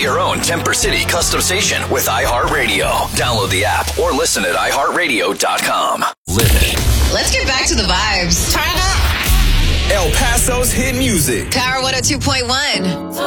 your own Temper City custom station with iHeartRadio. Download the app or listen at iHeartRadio.com. Live it. Let's get back to the vibes. Turn it up. El Paso's hit music. Power 102.1.